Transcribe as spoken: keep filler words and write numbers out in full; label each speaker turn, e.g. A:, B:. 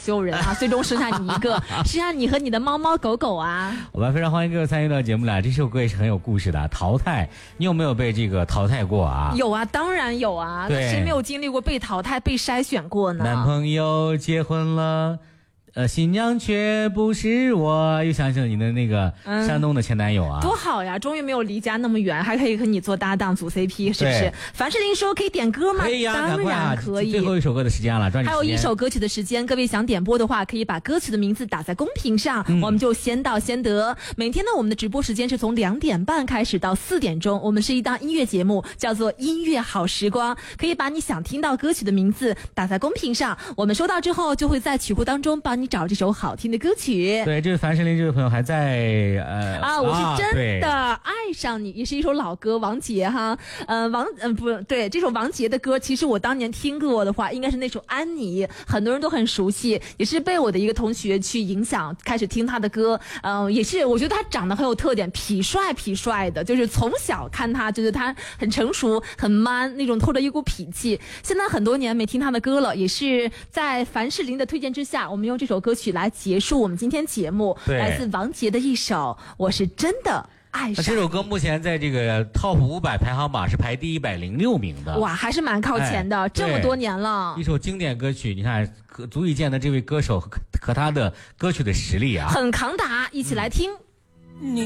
A: 所有人啊，最终剩下你一个，剩下你和你的猫猫狗狗啊。
B: 我们非常欢迎各位参与到节目来，这首歌也是很有故事的。淘汰，你有没有被这个淘汰过啊？
A: 有啊，当然有啊，谁没有经历过被淘汰、被筛选过呢？
B: 男朋友结婚了。呃，新娘却不是我，又想起了你的那个山东的前男友啊、
A: 嗯，多好呀！终于没有离家那么远，还可以和你做搭档组 C P， 是不是？凡士林说可以点歌吗？
B: 可以呀、
A: 啊，当然可以。
B: 最后一首歌的时间了，抓紧时间。
A: 还有一首歌曲的时间，各位想点播的话，可以把歌曲的名字打在公屏上，嗯、我们就先到先得。每天呢，我们的直播时间是从两点半开始到四点钟，我们是一档音乐节目，叫做音乐好时光，可以把你想听到歌曲的名字打在公屏上，我们收到之后就会在曲库当中帮你找这首好听的歌曲。
B: 对，这位樊胜林这位朋友还在呃
A: 啊，我是真的爱上你，也是一首老歌，王杰哈，呃王嗯、呃、不对，这首王杰的歌，其实我当年听过的话，应该是那首《安妮》，很多人都很熟悉，也是被我的一个同学去影响，开始听他的歌，嗯、呃，也是我觉得他长得很有特点，痞帅痞帅的，就是从小看他，觉得他很成熟，很 man 那种，透着一股痞气。现在很多年没听他的歌了，也是在樊士林的推荐之下，我们用这首歌曲来结束我们今天节目，来自王杰的一首《我是真的爱上》。
B: 这首歌目前在这个 Top 五百排行榜是排第一百零六名的，
A: 哇，还是蛮靠前的，哎、这么多年了。
B: 一首经典歌曲，你看，足以见得这位歌手和和他的歌曲的实力啊，
A: 很扛打，一起来听。嗯